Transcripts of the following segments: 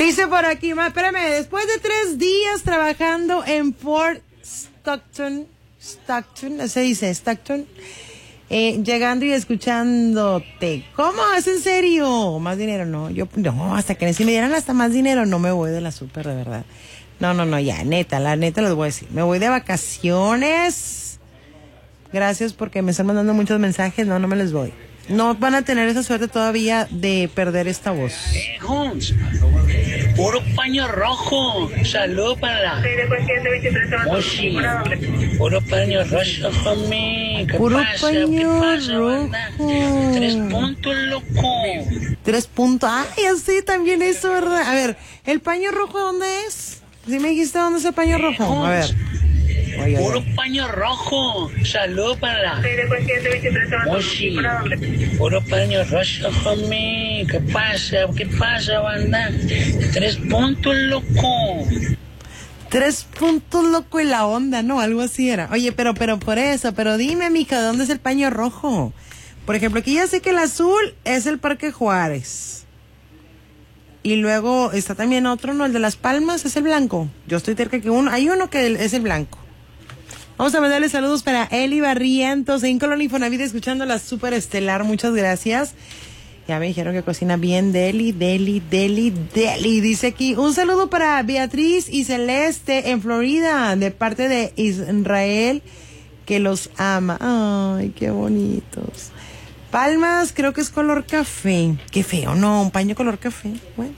Dice por aquí, espérame, después de 3 días trabajando en Fort Stockton, se dice Stockton, llegando y escuchándote. ¿Cómo? ¿Es en serio? Más dinero, no. No, hasta que si me dieran hasta más dinero, no me voy de la súper, de verdad. No, ya, la neta les voy a decir. Me voy de vacaciones. Gracias porque me están mandando muchos mensajes. No me les voy. No van a tener esa suerte todavía de perder esta voz. Holmes, puro paño rojo. Salud para la... Moshi, puro paño rojo, homie. Puro paño rojo. 3 puntos, loco. 3 puntos. Ay, así también eso, ¿verdad? A ver, ¿el paño rojo dónde es? ¿Sí me dijiste dónde es el paño rojo? A ver. Puro paño rojo. Salud para la... Moshi, puro paño rojo, homie. ¿Qué pasa, banda? 3 puntos, loco. 3 puntos, loco, y la onda, ¿no? Algo así era. Oye, pero por eso, pero dime, mija, ¿dónde es el paño rojo? Por ejemplo, aquí ya sé que el azul es el Parque Juárez. Y luego está también otro, ¿no? El de Las Palmas es el blanco. Yo estoy cerca que hay uno que es el blanco. Vamos a mandarle saludos para Eli Barrientos en Colonia Infonavit, escuchando la Super Estelar. Muchas gracias. Ya me dijeron que cocina bien. Deli. Dice aquí, un saludo para Beatriz y Celeste en Florida, de parte de Israel, que los ama. Ay, qué bonitos. Palmas, creo que es color café. Qué feo, no, un paño color café. Bueno.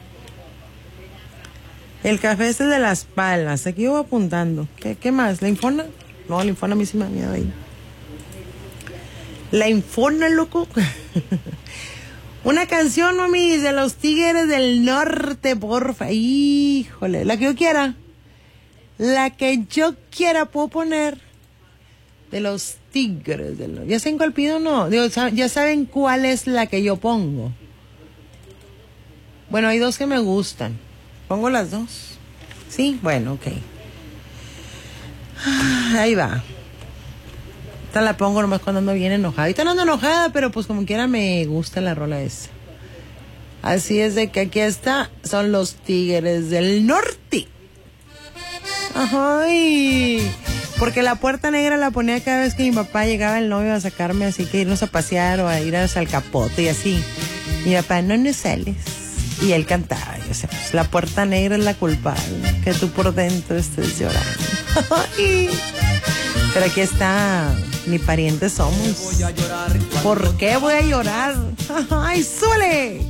El café es el de Las Palmas. Aquí yo voy apuntando. ¿Qué más? ¿La Infona? No, la Infona a mí sí me da miedo ahí. La Infona, loco. Una canción, mami, de los Tigres del Norte, porfa. Híjole, la que yo quiera. La que yo quiera puedo poner. De los Tigres del Norte. ¿Ya saben cuál pido o no? Digo, ya saben cuál es la que yo pongo. Bueno, hay 2 que me gustan. ¿Pongo las 2? Sí, bueno, ok. Ahí va. Esta la pongo nomás cuando ando bien enojada. Ahorita no ando enojada, pero pues como quiera me gusta la rola esa. Así es de que aquí está. Son los Tigres del Norte. Ay. Porque la Puerta Negra la ponía cada vez que mi papá llegaba el novio a sacarme, así que irnos a pasear o a ir al Capote y así. Mi papá, no sales. Y él cantaba, y, o sea, pues, la Puerta Negra es la culpable, que tú por dentro estés llorando. Pero aquí está, ni parientes somos. ¿Por qué voy a llorar? ¡Ay, súbele!